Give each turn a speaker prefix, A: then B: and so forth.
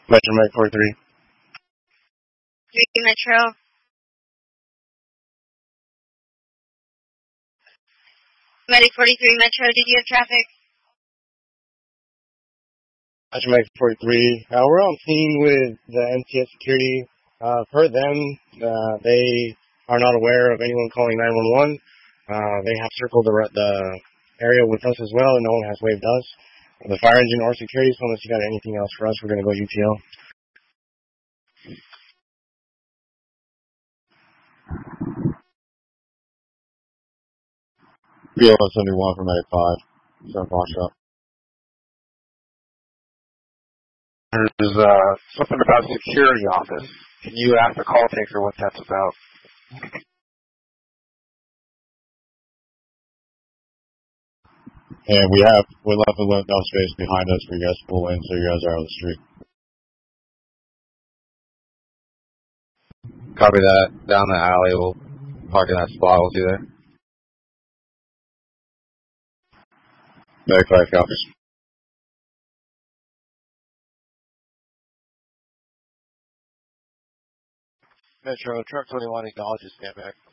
A: Metro Med 43.
B: 3 Metro. Medic 43 Metro, did you have traffic?
A: Metro Med 43. We're on scene with the MTS security. Per them, they are not aware of anyone calling 911. They have circled the area with us as well, and no one has waved us. The fire engine or security, so unless you got anything else for us, we're going to go UTL. BLS 71 from Medic 5. South Box up.
C: There's something about security office. Can you ask the call taker what that's about?
A: And we left enough space behind us for you guys to pull in, so you guys are out of the street.
D: Copy that. Down the alley, we'll park in that spot. We'll see there.
A: Medic 5 copies.
C: Metro, truck 21 acknowledges stand back.